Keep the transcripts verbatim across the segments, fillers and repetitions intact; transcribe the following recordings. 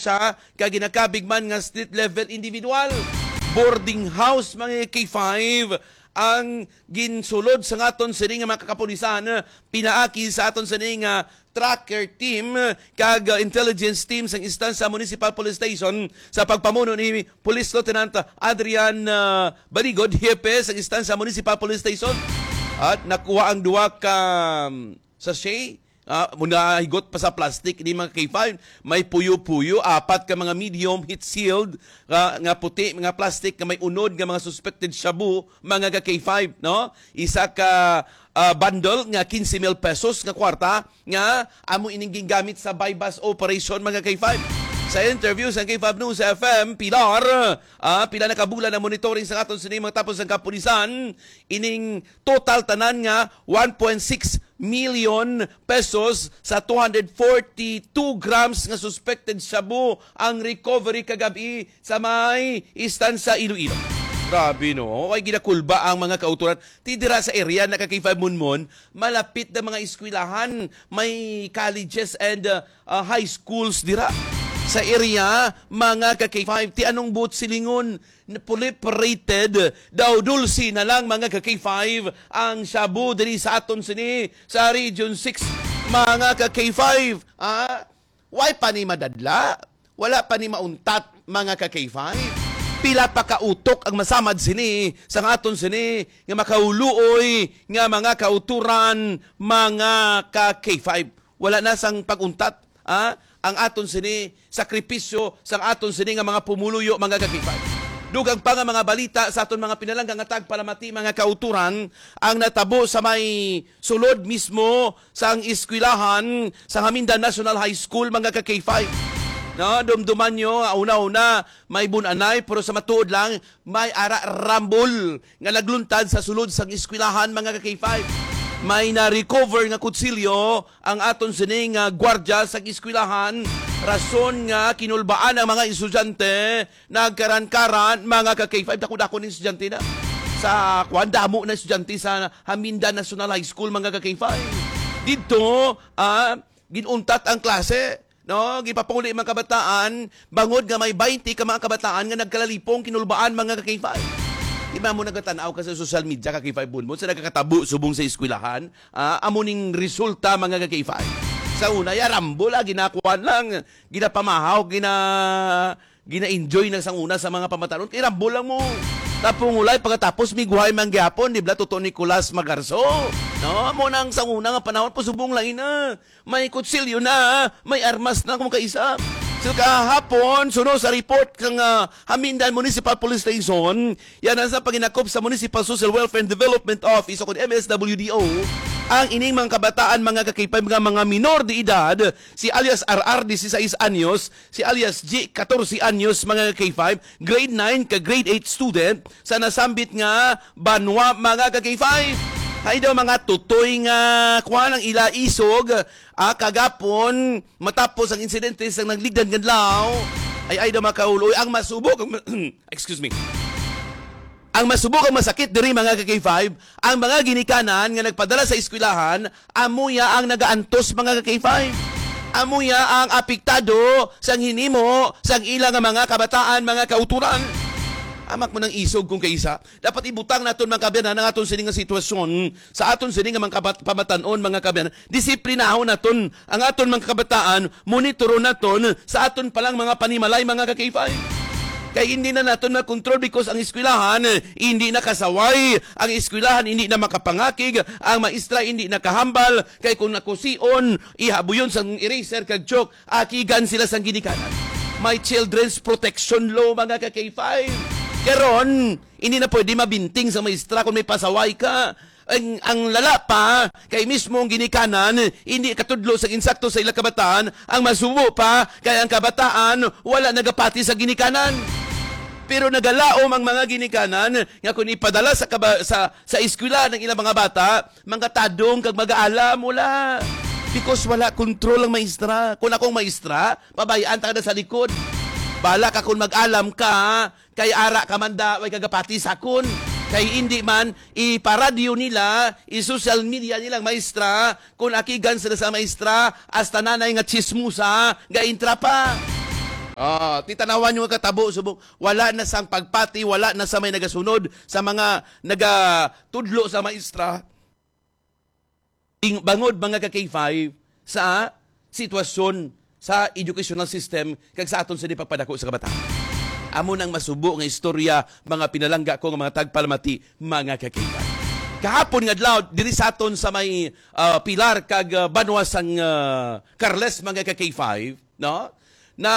siya kag ginakabigman nga street level individual. Boarding house mga K five ang ginsulod sa aton sini nga mga kakapulisan, pinaaki sa aton sini nga tracker team kag uh, intelligence team sa instansya Municipal Police Station sa pagpamuno ni Police Lieutenant Adrian uh, Barigod, hepe sa instansya Municipal Police Station. At nakuha ang duwa ka um, sachet Uh, muna higot pa sa plastic ni mga K five, may puyo-puyo, apat ka mga medium heat sealed uh, nga puti mga plastic nga may unod nga mga suspected shabu mga ka K five, no? Isa ka uh, bundle nga fifteen mil pesos nga kwarta nga amo ining gingamit sa bypass operation mga K five. Sa interview sa K five News F M, Pilar, ah, pila na kabulan na monitoring sa aton sining mga tapos ng kapulisan, ining total tanan nga one point six million pesos sa two hundred forty-two grams nga suspected shabu ang recovery kagabi sa may istansa Iloilo. Grabe no, ay ginakulba ang mga kauturan. Tidira sa area na ka K five Munmon, malapit na mga eskwelahan, may colleges and uh, uh, high schools dira. Sa area, mga ka K five, ti anong boot silingon, proliferated, daw dulsi na lang mga ka K five, ang shabu diri sa aton sini, sa Region six, mga ka K five. Ah, why pa ni madadla? Wala pa ni mauntat, mga ka K five. Pila pa kautok ang masamad sini, sa aton sini, nga makauluoy, nga mga kauturan, mga ka K five. Wala na sang paguntat, ah, ang aton sini sakripisyo sang aton sini nga mga pumuluyo mga ka K five. Dugang pa nga mga balita sa aton mga pinalanggang nga tagpalamati mga kauturan ang natabo sa may sulod mismo sang eskwelahan sa Hamindan National High School mga ka K five. No, dumduman nyo, una-una, may bunanay, pero sa matuod lang, may ara rambol nga nagluntad sa sulod sang eskwelahan mga ka K five. May na-recover nga kutsilyo ang aton sining uh, gwardya sa iskwilahan. Rason nga kinulbaan ang mga estudyante nagkaran-karan mga ka K five. Dako-dako ng estudyante na. Sa kwandamo na estudyante sa Hamindan National High School mga ka K five. Dito, uh, ginuntat ang klase. No, gipapuli mga kabataan. Bangod nga may twenty ka mga kabataan nga nagkalalipong kinulbaan mga ka K five. Ima mo nagatanaw ka sa social media ka K five Bunmon sa nagkakatabo subong sa eskwelahan, uh, amuning resulta mga ka K five. Sa una, ya rambo la, ginakuan lang, ginapamahaw, gina, gina-enjoy na sang una sa mga pamatanon. Kaya rambo lang mo. Tapungulay, pagkatapos miguhay mangyapon, di ba, Toto Nicolas Magarso. No, mo nang sang una nga panahon, pusubong lang ina. May kutsilyo na, may armas na kung kaisa. So kahapon, suno sa report ng uh, Hamindan Municipal Police Station, yan ang sa paginakop sa Municipal Social Welfare and Development Office o kung M S W D O, ang ining mga kabataan, mga kakipay, mga mga minor de edad, si alias R R, sixteen anyos, si alias G, fourteen anyos, mga K five, grade nine ka grade eight student, sa nasambit nga banwa, mga ka K five. Hay daw mga tutoy nga kuha ng ila isog, ah, kagapon, matapos ang insidente sa nagligdan ganlaw, ay ay daw makauloy, ang masubok, excuse me, ang masubok ang masakit diri mga ka K five, ang mga ginikanan nga nagpadala sa eskwelahan, amuya ang nagaantos mga ka K five. Amuya ang apektado sang hinimo sang ilang mga kabataan, mga kauturan. Amak mo ng isog kung kaisa. Dapat ibutang naton mga kabayan ng aton sining nga sitwasyon sa aton sining nga mga pamatanon mga kabayan. Disiplinahon naton ang aton mga kabataan, monitoron naton sa aton palang mga panimalay mga ka K five. Kaya hindi na naton na-control because ang eskwelahan hindi nakasaway, ang eskwelahan hindi na makapangakig, ang maestra hindi nakahambal, kaya kung nakusion, ihabuyon sa eraser kag chok, akigan sila sang ginikanan. May children's protection law mga ka K five. Karon, hindi na pwede mabinting sa maestra kung may pasaway ka. Ang, ang lala pa, kay mismo ang ginikanan, hindi katudlo sa insakto sa ilang kabataan, ang masubo pa, kaya ang kabataan, wala nagapati sa ginikanan. Pero nagalaom ang mga ginikanan, nga kung ipadala sa, kaba, sa, sa eskwela ng ilang mga bata, mga tadong kag mag-aalam, wala. Because wala control ang maestra. Kung akong maestra, pabayaan ta ka na sa likod. Bala ka kung mag-alam ka, kay ara ka man da, way kagapati sakon. Kay hindi man, iparadyo nila, i-social media nilang maestra, kung akigan sila sa maestra, hasta nanay nga chismusa, gaintra pa. Ah, titanawan yung katabo subong wala na sang pagpati, wala na sa may nagasunod sa mga nagatudlo sa maestra. Ing bangod mga ka K five sa sitwasyon sa educational system kag sa aton sa di pagpadako sa kabataan. Amo nang masubo nga istorya mga pinalangga ko nga mga tagpalamati mga ka K five. Kahapon nga adlaw diri sa aton sa may uh, pilar kag uh, banwa sang uh, Carles mga ka K five, no? Na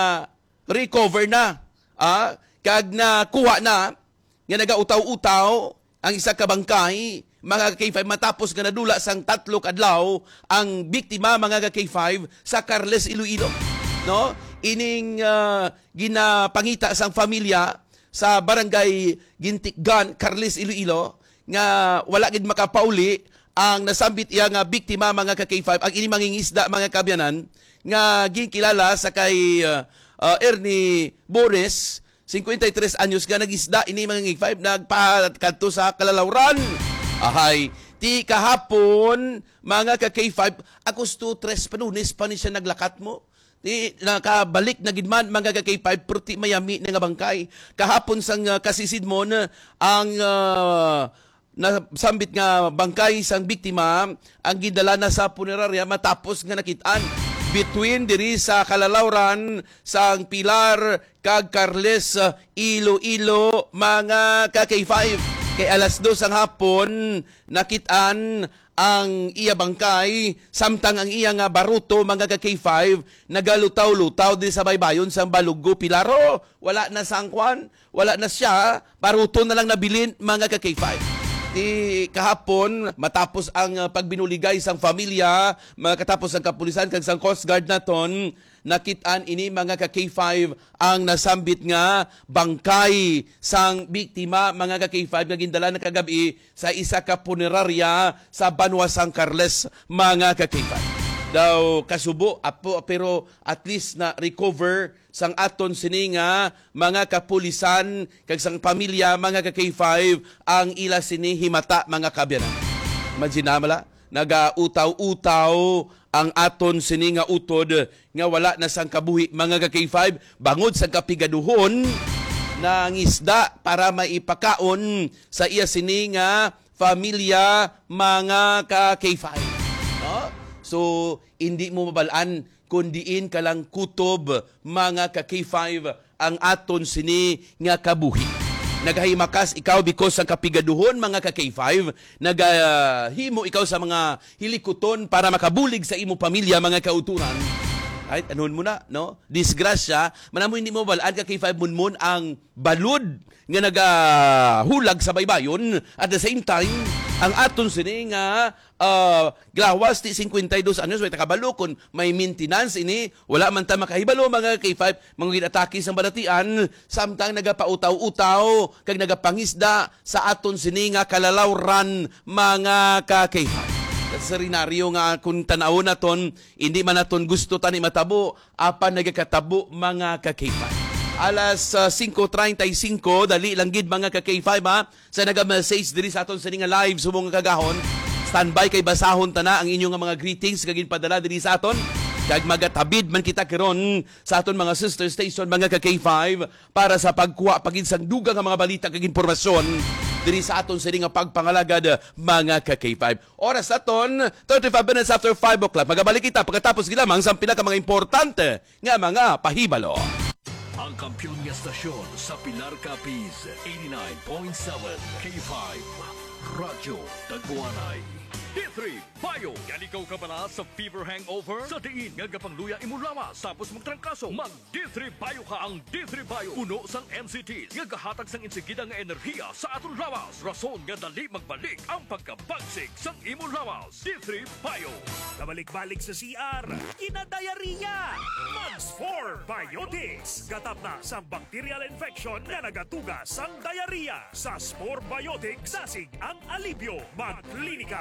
recover na ah, kag na kuha na nga nagautaw-utaw ang isa ka bangkay mga K five matapos nga nadula sang tatlo kadlaw ang biktima mga K five sa Carles Iloilo, no? Ining uh, ginapangita sang pamilya sa barangay Gintikgan Carles Iloilo nga wala gid makapauli ang nasambit iya nga biktima mga K five ang ini mangingisda mga kabyanan nga ginkilala sa kay uh, uh, Ernie Boris fifty-three anyos nga nagisda ini mga K five nagpakadto sa Kalalawran. Ahay, ti kahapon mga ka K five Agosto tres panunis pa ni siya naglakat mo. Ti nakabalik na gidman mga ka K five pruti mayami nga bangkay. Kahapon sang uh, kasisidmon ang uh, nasambit nga bangkay sang biktima ang gidala na sa punerarya matapos nga nakitaan between diri sa Kalalawran sang Pilar kag Carles uh, Iloilo mga ka K five. Kay alas dos ang hapon nakitaan ang iya bangkay samtang ang iya nga baruto mga ka K five nagalutaw-lutaw din sa baybayon sang Baluggo Pilaro. Wala na sangkwan, wala na siya, baruto na lang nabilin mga ka K five. Di kahapon matapos ang uh, pagbinuligay sang pamilya, makatapos ang kapulisan kag sang Coast Guard naton, nakitaan ini mga ka K five ang nasambit nga bangkay sang biktima mga ka K five nga gindala na kagabi sa isa ka punerarya sa Banwa San Carles mga ka K five. Daw kasubo apo pero at least na recover sang aton sini nga mga kapulisan kag sang pamilya mga ka K five ang ila sini himata mga kabyanan. Imagine nagautaw-utaw ang aton sini nga utod nga wala na sang kabuhi mga ka K five bangod sa kapigaduhon na ngisda para maipakaon sa iya sini nga pamilya mga ka K five. No? So hindi mo mabalaan kundiin ka lang kutob mga ka K five ang aton sini nga kabuhi. Nagahimakas ikaw because sa kapigaduhon mga ka K five, nagahimo ikaw sa mga hilikuton para makabulig sa imo pamilya mga kauturan. Ay, anuhon mo na, no? Disgrasya, manamo hindi mo balaan ka K five munmun ang balud nga nagahulag sa baybayon at the same time ang aton sini nga uh, glawas ti fifty-two anyos way takabalo kun may maintenance ini wala man ta makahibalo mga K five mga ginatake sang balatian samtang nagapautaw-utaw kag nagapangisda sa aton sini nga Kalalawran mga ka K five. Sa rinaryo nga kung tanaw naton hindi man naton gusto tani matabo apan nagakatabo mga ka K five. Alas uh, five thirty-five, dali lang gid mga ka K five ha. Sa naga-message diri sa aton sa nga live subong kagahon. Standby kay basahon ta na ang inyong mga greetings kag ginpadala diri sa aton. Kag magatabid man kita karon sa aton mga sister station mga ka K five para sa pagkuha pagin sang dugang nga mga balita kag impormasyon diri sa aton sa nga pagpangalagad mga ka K five. Oras aton thirty-five minutes after five o'clock. Magabalik kita pagkatapos gilamang sa pinaka mga importante nga mga pahibalo. Ang kampiyon niya stasyon sa Pilar Capiz, eighty-nine point seven K five. Radyo Tagbuanay. D three Bio. Yan ikaw ka bala sa fever hangover? Sa diin nga gapangluya imo lawas tapos magtrangkaso. Mag D three Bio ka ang D three Bio. Puno sang M C T nga gahatag sang insigida nga enerhiya sa aton lawas. Rason nga dali magbalik ang pagkabagsik sang imo lawas. D three Bio. Kabalik-balik sa C R, kinadayariya. Mags four Biotics. Gatap na sa bacterial infection na nagatugas sang diarrhea. Sa Spore Biotics, sasig ang alibyo. Mag-Clinicas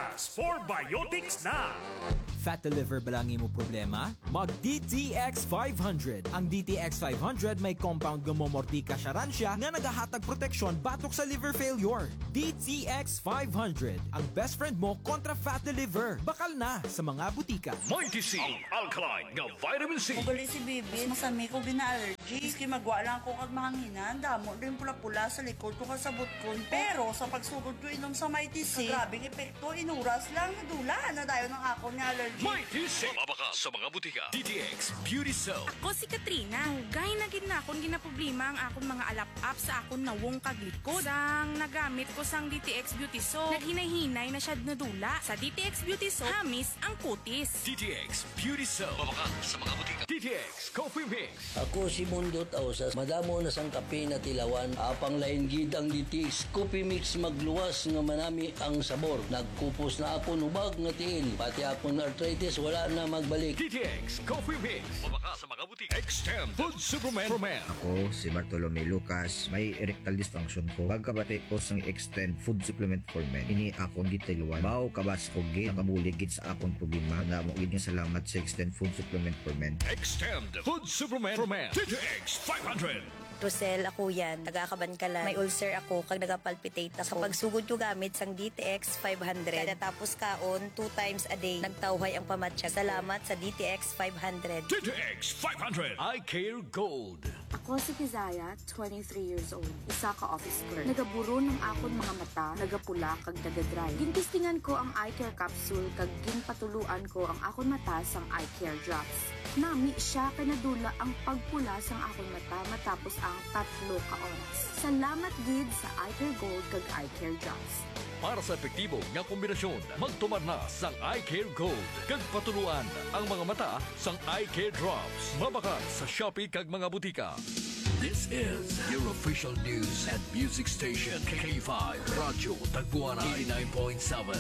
for Biotics na! Fat to liver ba lang mo problema? Mag D T X five hundred. Ang D T X five hundred may compound gumomortika siya nga nagahatag proteksyon batok sa liver failure. D T X five hundred. Ang best friend mo kontra fat to liver. Bakal na sa mga butika. Mighty C, ang alkaline nga vitamin C. Magali si Bibi, masami ko bina-allergy. Iski magwa lang ko kag mahanginan, damo din pula-pula sa likod ko kasabot ko. Pero sa pagsugod ko inom sa Mighty C, grabing epekto, inuras lang, nadula na dayo ng ako ni allergy. Mighty C, mabaka sa mga butika. D T X Beauty Soap. Ako si Katrina. Hugay na gid na akong ginaproblema ang akong mga alap-up sa akong nawong kaglikod. Sang nagamit ko sang D T X Beauty Soap, naghinay-hinay na siya nadula. Sa D T X Beauty Soap, hamis ang kutis. D T X Beauty Soap. Mabaka sa mga butika. D T X Coffee Mix. Ako si Mundo Tausas, madamo na sang kape na tilawan, apang lain gid ang D T X Coffee Mix magluwas nga manami ang sabor. Nagkupos na ako nubag nga tiil, pati akong arthritis wala na magbalik. D T X Coffee Mix. Mabaka sa mga butika. Extend Food Superman for Men. Ako, si Bartolome Lucas, may erectile dysfunction ko. Pagkabati ko sang Extend Food Supplement for Men, ini akong gitiluan. Mao kabas ko gid, nakabuligid sa akong problema. Na mo gid nga salamat sa Extend Food Supplement for Men. Extend Food Superman for Men. D T X five hundred. Rosel, ako yan. Taga-Kabankalan. May ulcer ako kag nagapalpitate ako. Kapag sugod ko gamit sang D T X five hundred. Kada tapos kaon, two times a day. Nagtawhay ang pamatsyag. Salamat sa D T X five hundred. D T X five hundred. I Care Gold. Ako si Kizaya, twenty-three years old. Isa ka office clerk. Nagaburo ng akon mga mata, nagapula kag nagadry. Gintistingan ko ang eye care capsule kag ginpatuluan ko ang akon mata sang eye care drops. Nami siya kay nadula ang pagpula sang akon mata matapos ang tatlo ka oras. Salamat gid sa eye care gold kag eye care drops. Para sa epektibo nga kombinasyon, magtumar na sang Eye Care Gold. Kag patuluan ang mga mata sang Eye Care Drops. Mabaka sa Shopee kag mga butika. This is your official news and music station. K five Radyo Tagbuanay eighty-nine point seven.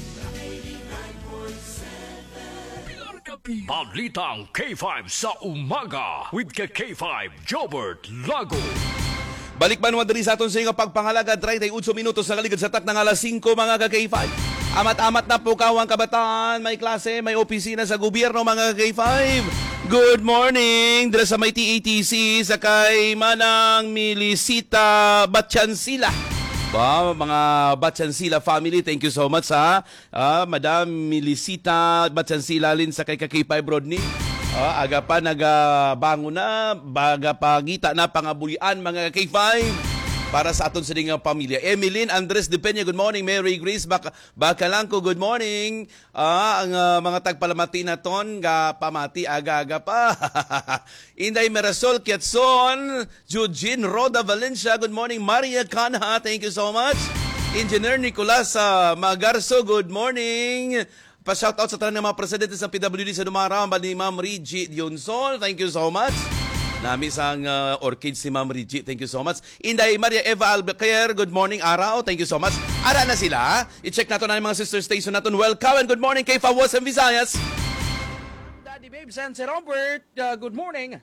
Balitang K five sa umaga with K five Jobert Lago. Balik man diri sa aton sa inyo pagpangalaga thirty-eight minutos sa kaligid sa tak ng alas singko mga ka-K five. Amat-amat na po kawang kabataan, may klase, may opisina sa gobyerno mga ka-K five. Good morning dira sa may T A T C sa kay Manang Milisita Batyansila. Ba, mga Batyansila family, thank you so much ha. Ah, Madam Milisita Batyansila lin sa kay ka-K five Rodney. Ah, aga pa nagabango na, baga pagita na pangabulian mga K five para sa aton sa dingang pamilya. Emeline Andres de Peña, good morning. Mary Grace Bak Bakalangko, good morning. Ah, ang uh, mga tagpalamati na ton, ga pamati aga-aga pa. Inday Mirasol Kiatson, Eugene Roda Valencia, good morning. Maria Canha, thank you so much. Engineer Nicolas uh, Magarso, good morning. Pa-shoutout sa tanang mga presidente sa P W D sa Dumaramba ni Ma'am Reggie Dionsol. Thank you so much. Nami sang uh, orchid si Ma'am Reggie. Thank you so much. Inday Maria Eva Albuquerque. Good morning, Araw. Thank you so much. Ara na sila. I-check natin na yung mga sister station natin. Welcome and good morning kay Fawaz and Visayas. Daddy Babes and Sir Robert. Uh, good morning.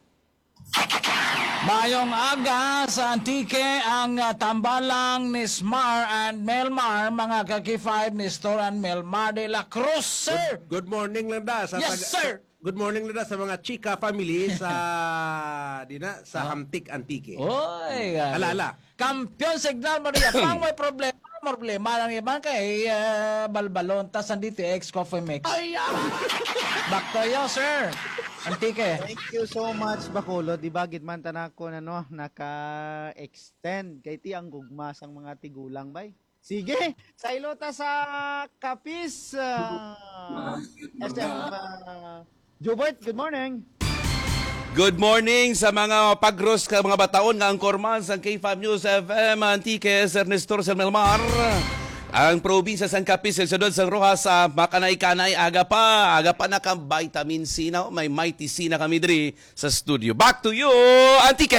Mayong aga sa Antique ang uh, tambalang ni Smar and Melmar, mga ka-K five ni Store and Melmar de la Cruz, sir! Good, good morning, Landa. Sa Yes, taga- sir! Good morning, Landa, sa mga chika family sa dina sa Hamtik Antique. Oy! uh, Alala. Kampiyon Signal Maria, pang may problema. Problema lang iban kay uh, Balbalon, tas ang D T X Coffee Mix. Ay, back to you, sir! Antique. Thank you so much, Bacolod. Di ba, gitman tanako na no, naka-extend kay ti ang gugma sang mga tigulang, bay. Sige, sa ilota sa Kapis. Uh, S M uh, Jobert, good morning. Good morning sa mga pagros ka mga bataon nga ang korman sa K five News F M Antique, Sir Nestor Sir Melmar. Ang probinsya sa Kapis, El Sudod, San Rojas, sa Makanay-Kanay, aga pa, aga pa na ka vitamin C na, may mighty C na kami diri sa studio. Back to you, Antique!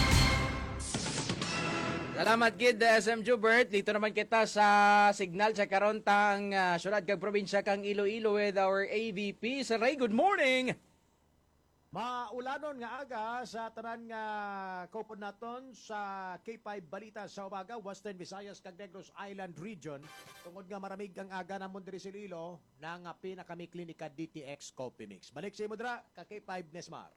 Salamat gid S M Jubert. Dito naman kita sa signal sa karontang uh, syudad kag probinsya kang Iloilo with our A V P. Sir Ray, good morning! Maulanon nga aga sa tanan nga kopon naton sa K five Balita sa umaga, Western Visayas kag Negros Island Region. Tungod nga maramig ang aga namon diri sa Iloilo nang pinakami klinika D T X Coffee Mix. Balik sa imo dra ka K five Nesmar.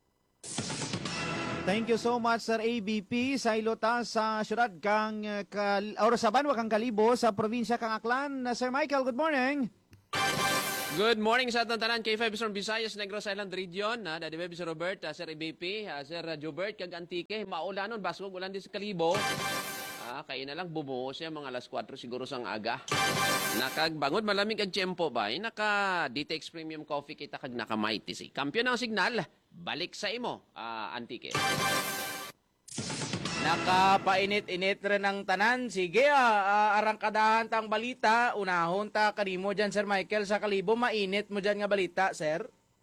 Thank you so much, Sir A B P. Sa ilota sa syudad kang uh, kal or sa Banwa kang Kalibo sa probinsya kang Aklan. Uh, Sir Michael, good morning. Good morning sa atong tanan, K five from Visayas, Negros Island Region. Uh, Daddy Baby, Sir Robert, uh, Sir A B P, uh, Sir uh, Jobert, kag Antique. Maulanon, basog, ulan din sa Kalibo. Ah, kaya na lang bumuo siya mga alas kwatro siguro sang aga. Nakagbangod malamig ang tiyempo ba? Eh, naka D T X Premium Coffee kita kag naka Mighty si. Kampiyon ang signal. Balik sa imo, uh, Antique. Nakapainit-init rin ang tanan. Sige, ah, uh, arangkadahan tang balita. Unahon ta kanimo dyan, Sir Michael, sa Kalibo. Mainit mo dyan nga balita, sir?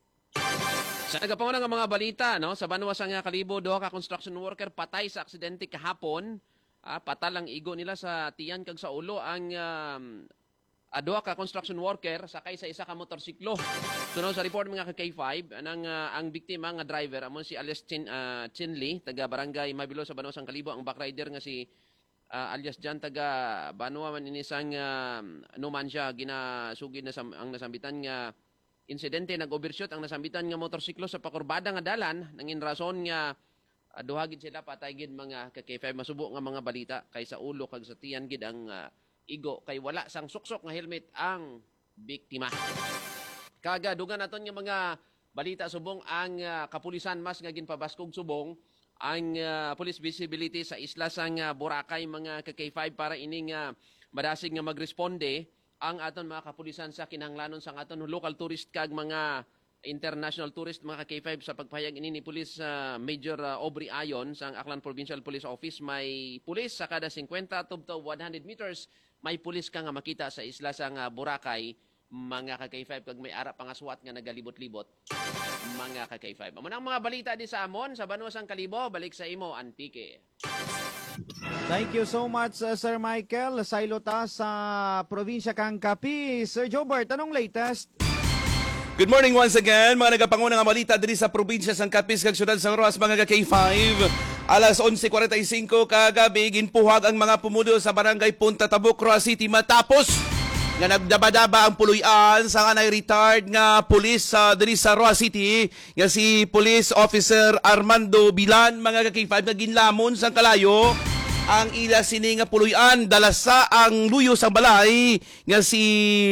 Sa nagapangunan nga mga balita, no, sa Banwa sa nga Kalibo, duha ka construction worker patay sa aksidente kahapon. Ah, patal ang igo nila sa tiyan kag sa ulo ang um, duha ka construction worker sakay sa isa ka motorsiklo. Sunod sa report mga ka K five, nang uh, ang biktima nga driver amon si alias Chin, uh, Chinli, taga barangay Mabilo sa Banwa sang Kalibo, ang backrider nga si uh, alias Jan taga Banwa man ini sang uh, Numancia ginasugid na sam, ang nasambitan nga insidente, nag-overshoot ang nasambitan nga motorsiklo sa pakurbada nga dalan nangin rason nga uh, duha gid sila patay gid mga ka K five. Masubo nga mga balita kay sa ulo kag sa tiyan gid ang uh, igo kay wala sang suksok nga helmet ang biktima. Kaga dugan naton nga mga balita subong ang uh, kapulisan mas nga ginpabaskog subong ang uh, police visibility sa isla sang uh, Boracay mga ka K five para ining uh, madasig nga magresponde ang aton mga kapulisan sa kinahanglanon sang aton local tourist kag mga international tourist mga ka K five sa pagpahayag ini ni Police uh, Major uh, Aubrey Ayon sang Aklan Provincial Police Office. May pulis sa kada fifty to one hundred meters may pulis ka nga makita sa isla sang uh, Boracay mga ka K five kag may ara pa nga SWAT nga nagalibot-libot mga ka K five. Amo nang mga balita di sa amon sa Banwa sang Kalibo, balik sa imo Antique. Thank you so much, uh, Sir Michael. Sa ilota sa probinsya kang Capiz. Sir Jobert, anong latest? Good morning once again, mga nagapanguna nga balita diri sa probinsya sang Capiz kag syudad sang Roas mga K five. Alas eleven forty-five kagabi ginpuhag ang mga pumudo sa barangay Punta Tabuk, Roas City matapos nga nagdabadaba ang puluyan sa kanay retired nga pulis sa uh, diri sa Roas City nga si Police Officer Armando Bilan mga K five na ginlamon sang kalayo ang ila sini nga puluyan dala sa ang luyo sang balay nga si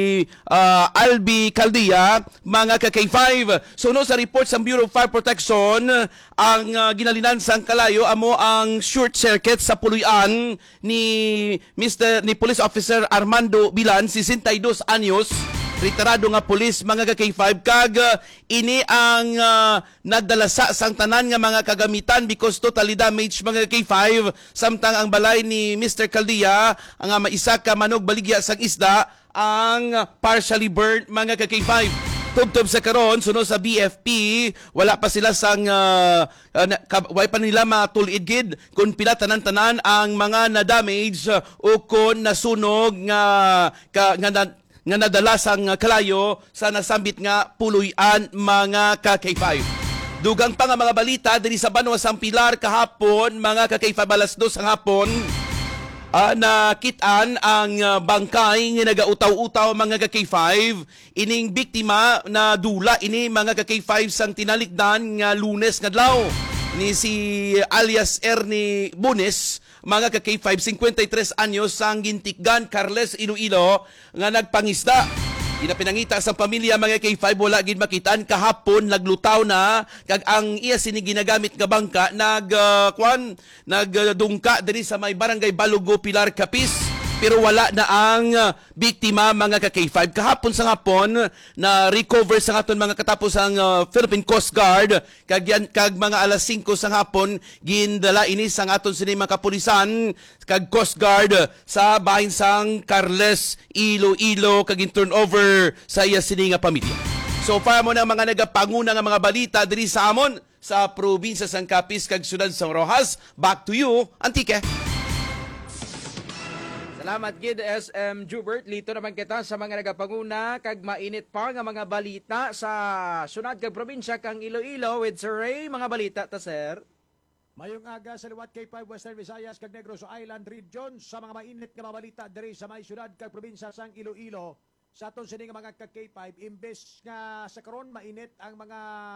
uh, Albi Caldia mga ka K five. Suno sa report sa Bureau of Fire Protection, ang uh, ginalinan sang kalayo amo ang short circuit sa puluyan ni Mister ni Police Officer Armando Bilan, sixty-two anyos, retirado nga pulis mga ka K five kag uh, ini ang uh, nagdalasa sang tanan nga mga kagamitan because totally damaged mga K five. Samtang ang balay ni Mister Caldia ang uh, maisa ka manog baligya sang isda ang uh, partially burned mga ka K five. Tubtob sa karon suno sa B F P wala pa sila sang uh, uh, way pa nila matulid gid kung pila tanan-tanan ang mga na-damage uh, o kung nasunog nga ka, nga na, nga nadala sang kalayo sa nasambit nga puluyan mga ka K five. Dugang pa nga mga balita diri sa Banwa sang Pilar kahapon mga ka K five alas dos ang hapon. Uh, nakitaan ang uh, bangkay nga nagautaw-utaw mga ka K five. Ining biktima na dula ini mga ka K five sang tinalikdan nga Lunes nga adlaw ni si alias Ernie Bunes mga ka K five, fifty-three anyos sang gintikgan Carles Iloilo nga nagpangisda. Inapinangita sa pamilya mga K five wala gid makitaan kahapon naglutaw na kag ang iya sini ginagamit nga bangka nag uh, kwan nagdungka diri sa may barangay Balugo, Pilar, Capiz. Pero wala na ang uh, biktima mga ka K five. Kahapon sa hapon na recover sa aton mga katapos ang uh, Philippine Coast Guard kag yan, kag mga alas five sa hapon gindala ini sa aton sini mga kapulisan kag Coast Guard sa bahin sang Carles Iloilo kag turnover sa iya sini nga pamilya. So far mo na mga nagapanguna nga mga balita diri sa amon sa probinsya sang Capiz kag syudad sang Rojas. Back to you, Antique. Salamat gid S M Jubert, lito naman kita sa mga nagapanguna kag mainit pa nga mga balita sa sunod kag probinsya kang Iloilo with Sir Ray. Mga balita ta sir. Mayong aga sa liwat K five Western Visayas kag Negros Island Region sa mga mainit nga mga balita diri sa may syudad kag probinsya sang Iloilo. Sa aton sini nga mga kag K five imbes nga sa karon mainit ang mga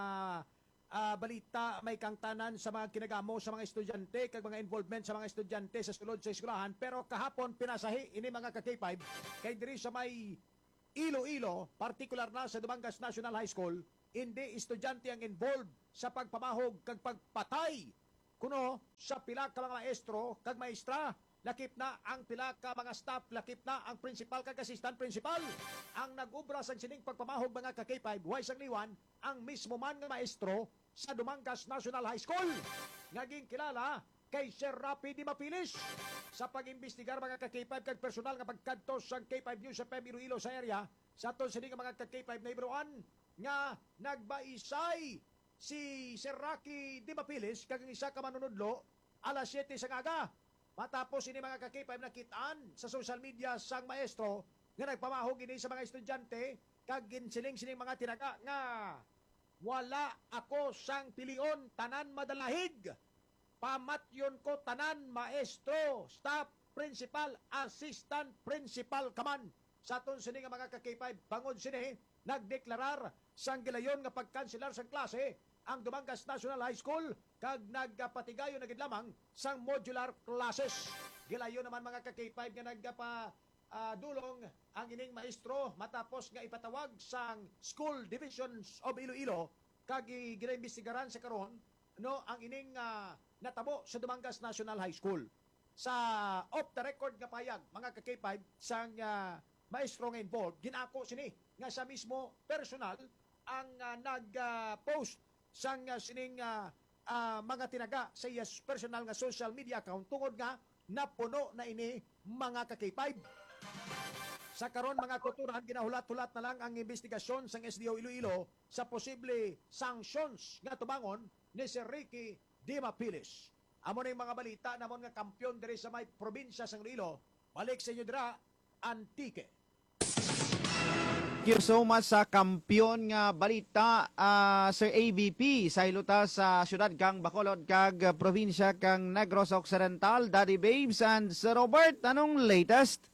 uh, balita may kangtanan sa mga kinagamo sa mga estudyante kag mga involvement sa mga estudyante sa sulod sa eskwelahan, pero kahapon pinasahi ini mga kag K five kay diri sa may Iloilo, particular na sa Dumangas National High School, hindi estudyante ang involved sa pagpamahog kag pagpatay kuno sa pila ka mga maestro kag maestra. Lakip na ang pila ka mga staff, lakip na ang principal kag assistant principal. Ang nag-ubra sa sining pagpamahog mga ka K five, huway sang liwan, ang mismo man nga maestro sa Dumangas National High School. Naging kilala kay Sir Rapi Di Mapilis sa pag-imbestigar mga ka K five kag personal nga pagkadto sa K five News F M Iloilo sa area. Sa aton sining mga ka K five na ibroan nga nagbaisay si Sir Rocky Di Mapilis kag isa ka manunudlo alas siyete sa aga. Matapos ini mga ka K five nakitaan sa social media sang maestro nga nagpamahog ini sa mga estudyante kag ginsiling-siling mga tinaga nga wala ako sang pilion, tanan madalahig. Pamatyon ko tanan maestro, staff, principal, assistant principal kaman. Sa aton sini nga mga ka K five bangod sini nagdeklarar sang gilayon nga pagkanselar sang klase ang Dumangas National High School kag nagpatigayon na gid lamang sang modular classes. Gilayon naman mga ka K five nga nagpa uh, dulong ang ining maestro matapos nga ipatawag sang School Divisions of Iloilo kag ginaimbestigaran sa karon no ang ining uh, natabo sa Dumangas National High School. Sa off the record nga payag mga ka K five sang uh, maestro nga involved, ginako sini nga sa mismo personal ang uh, nag-post uh, sang uh, sining uh, uh, mga tinaga sa iyas personal nga social media account tungod nga napuno na ini mga ka K five. Sa karon mga kulturan, ginahulat-hulat na lang ang investigasyon sang S D O Iloilo sa posible sanctions nga tubangon ni Sir Ricky Di Mapilis. Amo na yung mga balita namon nga kampyon diri sa may probinsya sang Iloilo. Balik sa inyo dira, Antique. Thank you so much sa kampiyon nga balita, uh, Sir A B P sa iluta sa syudad kang Bacolod kag uh, probinsya kang Negros Occidental. Daddy Babes and Sir Robert, anong latest?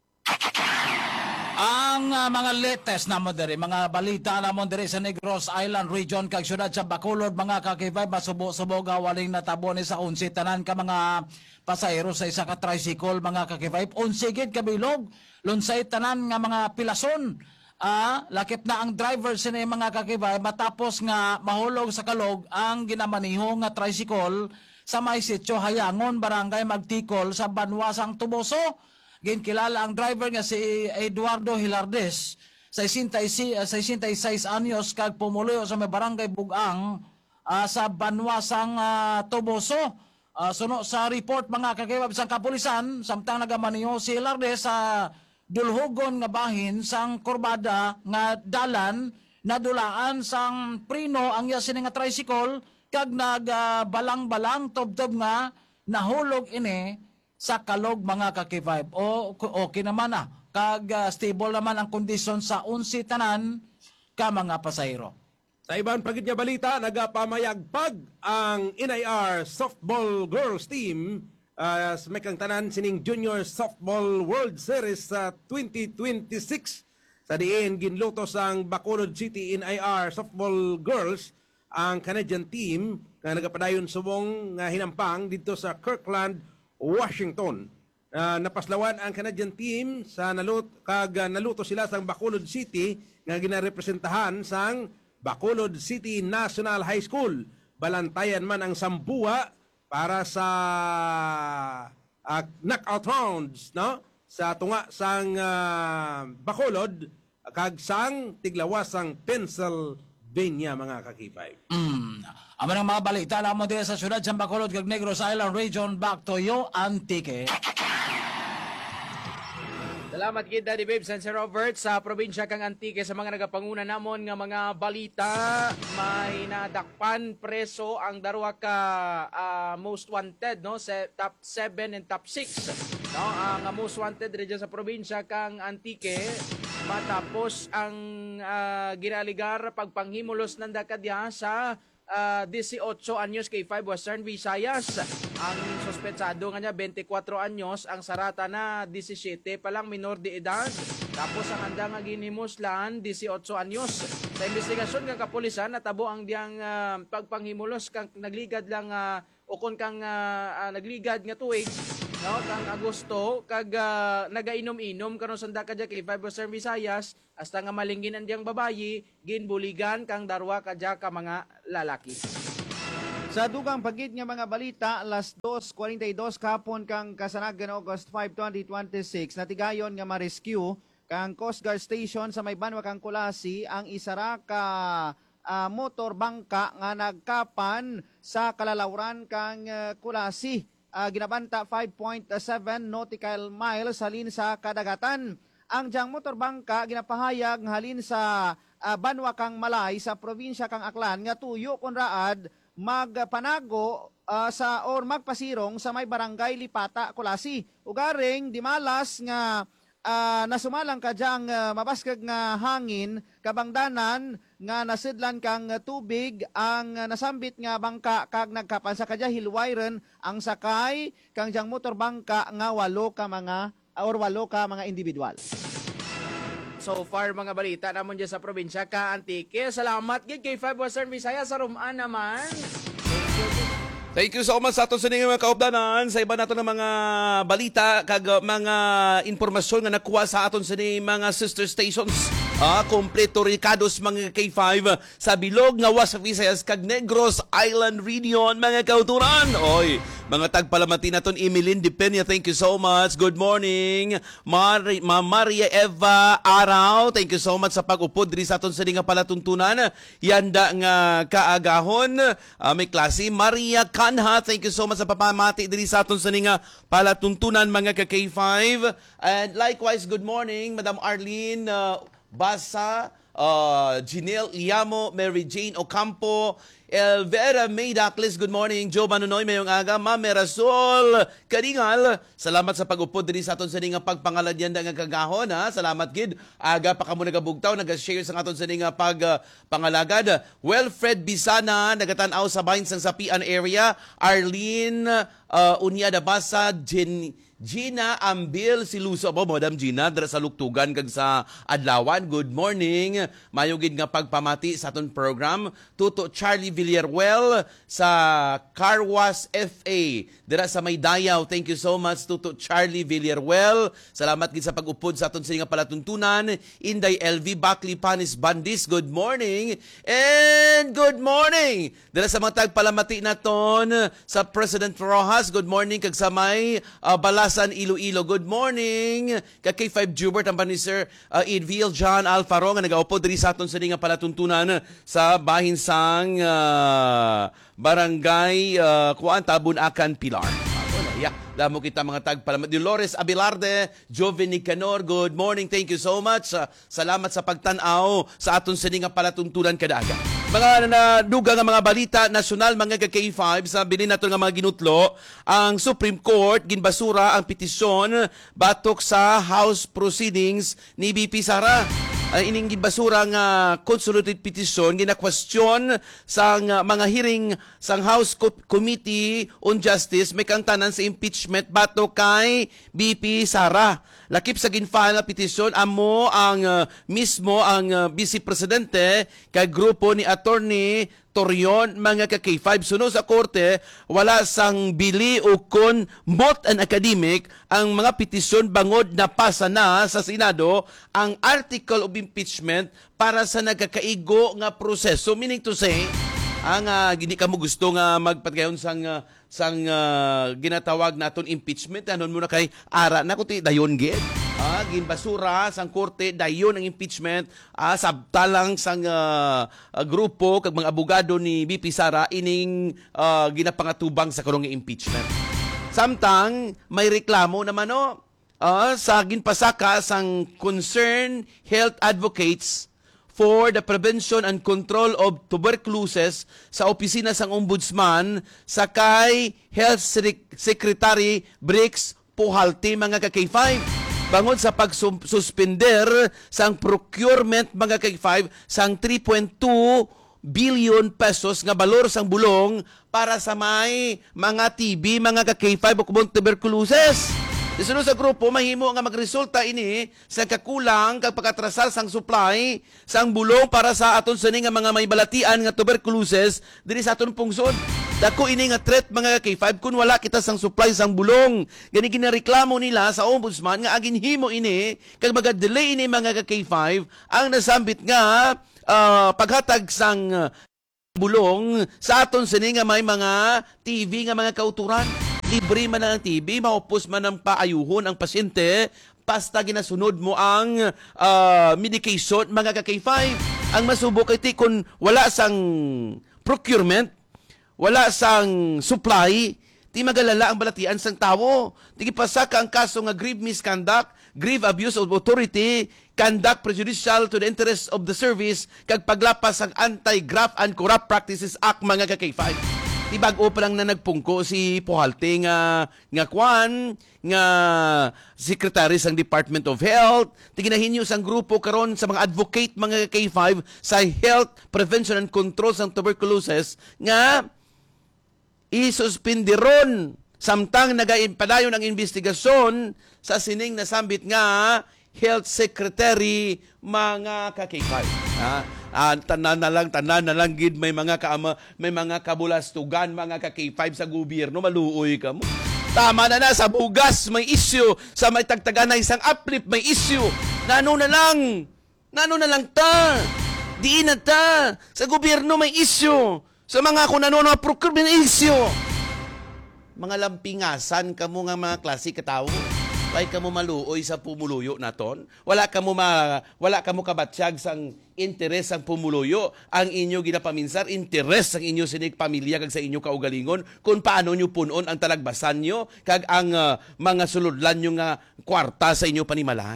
Ang uh, mga latest na mo diri, mga balita na mo diri sa Negros Island Region kag syudad sa Bacolod, mga kakibay, masubo-subo gawaling natabo ni sa unsi tanan ka mga pasahero sa isa ka tricycle, mga kakibay. Unsi gid kabilog, lunsay tanan nga mga pilason. Ah, lakip na ang driver sini mga kakibay matapos nga mahulog sa kalog ang ginamaniho nga tricycle sa may sitio Hayangon, barangay Magtikol sa Banwasang Tuboso. Ginkilala ang driver nga si Eduardo Hilardes, sesenta y seis anyos kag pumuloy sa may barangay Bugang uh, sa Banwasang uh, Tuboso. Uh, suno sa report mga kakibay sa kapulisan, samtang nagamaniho si Hilardes sa uh, dulhugon nga bahin sang kurbada nga dalan nadulaan sang prino ang yasin nga tricycle kag nagbalang-balang uh, tubtob nga nahulog ini sa kalog mga kakibay. O okay naman ah, kag uh, stable naman ang kondisyon sa unsi tanan ka mga pasahero. Sa ibang pagit nga balita, nagapamayagpag ang N I R Softball Girls Team Uh, sa may kang tanan sining Junior Softball World Series sa uh, twenty twenty-six. Sa diin, ginlutos ang Bacolod City N I R Softball Girls ang Canadian team na nagapadayon subong nga hinampang dito sa Kirkland, Washington. Uh, napaslawan ang Canadian team sa nalut kag uh, naluto sila sa Bacolod City nga ginarepresentahan sang Bacolod City National High School. Balantayan man ang Sambua para sa uh, knockout rounds, no? Sa tunga sang uh, Bacolod kag sang tiglawasang Pennsylvania, mga kakibay. Mm. Amo nang mga balita na mo din sa syudad sa Bacolod kag Negros Island Region. Back to you, Antique. Salamat gid Daddy Babes and Sir Robert sa probinsya kang Antique sa mga nagapanguna namon nga mga balita. May nadakpan preso ang darwa ka uh, most wanted no sa top seven and top six no, ang uh, most wanted diri sa probinsya kang Antique matapos ang uh, ginaligar pagpanghimulos ng dakadya sa uh, eighteen anyos kay five Western Visayas. Ang suspetsado nga niya twenty-four anyos, ang sarata na seventeen pa lang minor de edad. Tapos ang anda nga ginhimuslan eighteen anyos. Sa investigasyon ng kapulisan natabo ang diyang uh, pagpanghimulos kang nagligad lang uh, ukon kang uh, uh, nagligad nga tuig, no, kang Agosto kag uh, nagainom-inom karon sanda kadya kay five Western Visayas hasta nga malingin ang diyang babayi ginbuligan kang darwa kadya ka mga lalaki. Sa dugang pagit nga mga balita, alas two forty-two kahapon kang kasanagan August five, twenty twenty-six, natigayon nga ma-rescue kang Coast Guard Station sa may Banwa kang Kulasi ang isara ka uh, motor bangka nga nagkapan sa kalalawran kang uh, Kulasi. Uh, ginabanta five point seven nautical miles halin sa kadagatan. Ang diyang motor bangka ginapahayag halin sa uh, Banwa kang Malay sa probinsya kang Aklan nga tuyo kun raad magpanago uh, sa or magpasirong sa may barangay Lipata, Kulasi. Ugaring dimalas nga uh, nasumalang ka diyang uh, mabaskag nga hangin kabangdanan nga nasidlan kang uh, tubig ang uh, nasambit nga bangka kag nagkapan sa kadya hilwayren ang sakay kang diyang motor bangka nga walo ka mga or walo ka mga individual. So far mga balita namon dyan sa probinsya ka Antique. Salamat gid kay five Western Visayas sa Rumaan naman. Thank you so much sa aton sa mga kaupdanan sa iba nato ng mga balita kag mga impormasyon nga nakuha sa aton sa mga sister stations. Ah, kompleto rikados mga K five sa bilog nga West Visayas kag Negros Island region mga kauturan. Oy, mga tagpalamati naton Emilyn Dipenya, thank you so much. Good morning. Mari, Ma Maria Eva Araw, thank you so much sa pag-upod diri sa aton sa nga palatuntunan. Yanda nga kaagahon. Uh, may klase Maria Kanha, thank you so much sa papamati diri sa aton sa nga palatuntunan mga ka K five. And likewise, good morning Madam Arlene uh, Basa, uh, Janelle Iamo, Mary Jane Ocampo, Elvera May Dacles, good morning. Joe Manunoy, mayong aga. Ma'am Merasol Karingal, salamat sa pag-upod din sa aton sa nga pagpangaladyan nga kagahon. Ha? Salamat gid. Aga pa kamo nagabugtaw, nag-share sa aton sa nga pagpangalagad. Wilfred Bisana, nagatanaw sa Bains sa Sapian area. Arlene uh, Unyada Basa, Jen Gina Ambil Siluso po, Madam Gina, dara sa Luktugan kag sa Adlawan. Good morning. Mayugid nga pagpamati sa aton program. Tuto Charlie Villaruel sa Carwas F A dira sa Maydayaw. Thank you so much Tuto Charlie Villaruel. Salamat gid sa pag-upod sa aton sa nga palatuntunan. Inday L V Bakli Panis Bandis, good morning. And good morning dira sa mga tagpalamati naton sa President Rojas. Good morning kag sa may uh, Balas San Iloilo. Good morning. Ka K five Jubert ang ni Sir uh, Edville John Alfaro nga nagaupo diri sa aton sa nga palatuntunan sa bahin sang uh, barangay uh, Kuan Tabun-Acan Pilar. Yeah, damo kita mga tagpalamat. Dolores Abelarde, Joven Nicanor, good morning. Thank you so much. Uh, salamat sa pagtanaw sa aton sa nga palatuntunan kadaga. Mga naduga nga mga balita nasyonal mga K five, sabi nato nga mga ginutlo, ang Supreme Court ginbasura ang petisyon batok sa House proceedings ni B P Sara. Ang ining ginbasura nga consolidated petition gina-question sa mga hearing sang House Committee on Justice may kantanan sa impeachment bato kay B P Sara. Lakip sa ginfile na petisyon amo ang uh, mismo ang uh, Vice Presidente kay grupo ni Attorney Torion mga ka K five. Suno sa korte, wala sang bili o kon mot and academic ang mga petisyon bangod na pasa na sa Senado ang article of impeachment para sa nagkakaigo nga proseso. Meaning to say, ang uh, hindi ka mo gusto nga magpatgayon sang uh, sang uh, ginatawag naton impeachment, anon muna kay ara na kuti dayon gid. Ah, ginbasura sang korte dayon ang impeachment ah, sabtalang sang uh, uh, grupo kag mga abogado ni B P Sara ining uh, ginapangatubang sa karong impeachment. Samtang may reklamo naman no uh, sa ginpasaka sang Concerned Health Advocates for the Prevention and Control of Tuberculosis sa opisina sang Ombudsman sa kay Health Secretary Briggs puhalti mga ka-K five. Bangod sa pagsuspender sang procurement mga ka-K five sang three point two billion pesos nga balor sang bulong para sa may mga T B, mga ka-K five o kubong tuberculosis. Isunod sa grupo, mahimo nga magresulta ini sa kakulang kag pagkatrasal sang supply sang bulong para sa aton sini nga mga may balatian nga tuberculosis diri sa aton pungsod. Dako ini nga threat mga ka-K five kung wala kita sang supply sang bulong. Gani ginareklamo nila sa ombudsman nga agin himo ini kag maga-delay ini mga ka-K five ang nasambit nga uh, paghatag sang uh, bulong sa aton sini nga may mga T V nga mga kauturan. Libre man ang T V, maupos man ang paayuhon ang pasyente, basta ginasunod mo ang uh, medication, mga ka-K five. Ang masubok iti kung wala sang procurement, wala sang supply, di magalala ang balatian sang tawo. Di pasaka ang kaso nga grave misconduct, grave abuse of authority, conduct prejudicial to the interests of the service, kag paglapas ang Anti-Graft and Corrupt Practices Act, mga ka-K five. Di bago pa lang na nagpungko si Puhalte nga nga kwan nga secretary sang Department of Health. Di ginahinyo sang grupo karon sa mga advocate mga K five sa health prevention and control sang tuberculosis nga isuspindiron samtang nagaimpadayon ang investigasyon sa sining nasambit nga Health Secretary mga ka-K five. Ha? Ah, tanan na lang, tanan na lang gid may mga kaama, may mga kabulastugan mga ka-K five sa gobyerno, maluoy ka mo. Tama na na sa bugas may issue, sa may tagtagan na isang uplift may issue. Nano na lang. Nano na lang ta. Di na ta. Sa gobyerno may issue. Sa mga kung ano na procurement issue. Mga lampingasan ka mo nga mga klase katao. Wala ka mo maluoy sa pumuluyo naton. Wala ka mo ma, wala ka mo kabatsyag sang interes sang pumuluyo. Ang inyo ginapaminsar, interes sang inyo sinig pamilya kag sa inyo kaugalingon kung paano nyo punon ang talagbasan nyo kag ang uh, mga suludlan nyo nga kwarta sa inyo panimalay.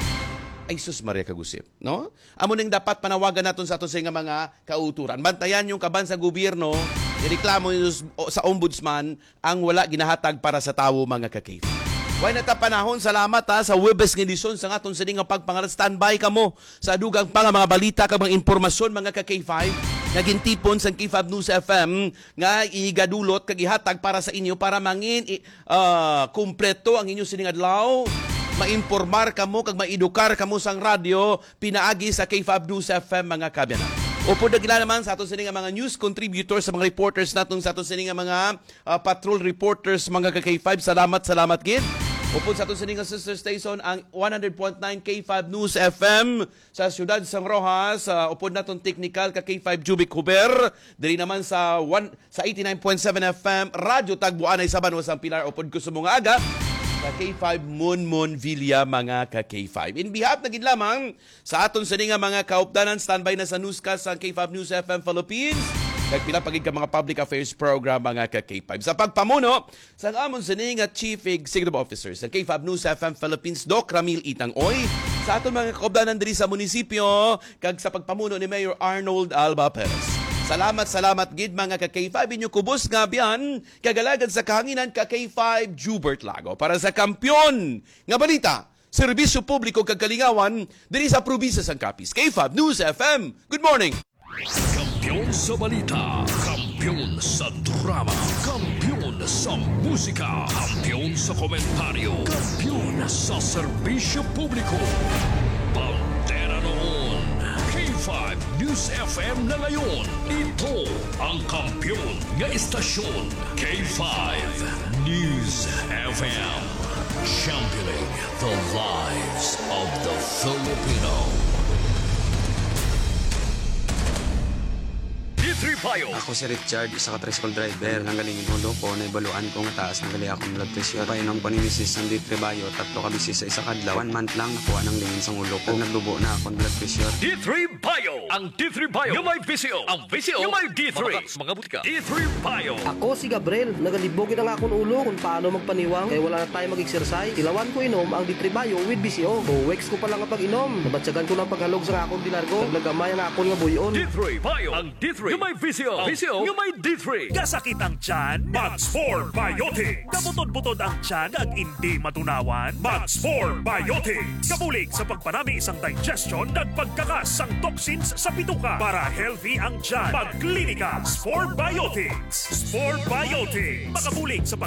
Ay sus Maria kagusip, no? Amo ning dapat panawagan naton sa aton sa mga kauturan. Bantayan yung kaban sa gobyerno, ireklamo sa ombudsman ang wala ginahatag para sa tawo mga ka-K five. Why na ta panahon, salamat ha, sa Webes ng edisyon sa aton sining nga pagpangalan. Standby ka mo sa dugang pa nga mga balita kag mga impormasyon mga ka-K five. Nagintipon sa K five News F M nga igadulot kag ihatag para sa inyo para mangin uh, kumpleto ang inyo sining adlaw. Maimpormar ka mo kag maedukar ka mo sang radyo pinaagi sa K five News F M mga kabyan. Upo dagila naman sa aton sining mga news contributors, sa mga reporters natong sa aton sining mga uh, patrol reporters mga ka-K five. Salamat, salamat gid. Upod sa aton sining sister station ang one hundred point nine K five News F M sa siyudad sang Rojas. Uh, upod naton technical ka K five Jubic Huber. Diri naman sa one, sa eighty-nine point seven F M Radyo Tagbuanay sa Banwa sang Pilar. Upod ko sa mga aga sa K five Monmon Villa mga ka-K five. In behalf na gid lamang sa aton sining mga kaupdanan, standby na sa newscast sa K five News F M Philippines. Nagpila pagig ka mga public affairs program mga ka-K five. Sa pagpamuno sa amon sining nga Chief Executive Officer sa K five News F M Philippines, Doc Ramil Itang-Oy. Sa aton mga kaupdanan diri sa munisipyo kag sa pagpamuno ni Mayor Arnold Alba Perez. Salamat, salamat gid mga ka-K five. Inyo kubos nga biyan kagalagad sa kahanginan ka-K five Jubert Lago. Para sa kampyon nga balita, serbisyo publiko kag kalingawan diri sa probinsya sang Capiz. K five News F M. Good morning. Kampiyon sa balita, kampiyon sa drama, kampiyon sa musika, kampiyon sa komentaryo, kampiyon sa serbisyo publiko. Bandera noon, K five News F M na ngayon. Ito ang kampiyon nga istasyon, K five News F M. Championing the lives of the Filipino. Ako si Richard, isa ka tricycle driver. Ang galing inulo ko, naibaluan ko nga taas ng gali akong blood pressure. Painom ko ni Missus ng D three Bio, tatlo ka bisis sa isa kadlaw. One month lang nakuha ng lingin sa ulo ko. Naglubo na akong blood pressure. D three Bio! Ang D three Bio yung may V C O. Ang V C O yung may D three. Mga, mga butika. D three Bio. Ako si Gabriel. Nagalibogin ang akong ulo kung paano magpaniwang. Kaya wala na tayo mag-exercise. Ilawan ko inom ang D three Bio with V C O. O weeks ko pa lang ang pag-inom. Nabatsagan ko ng paghalog sa akong dilargo. Naglagamay ang akong nga buyon. D three Bio. Ang D three yung may V Visio. Visio nga may D three. Kasakit ang tiyan, Max four Biotics. Kabutod-butod ang tiyan ag hindi matunawan, Max four Biotics. Kabulig sa pagpanami isang digestion ag pagkakas ang toxins sa bituka para healthy ang tiyan. Magklinika Sport Biotics. Sport Biotics. Makabulig sa pag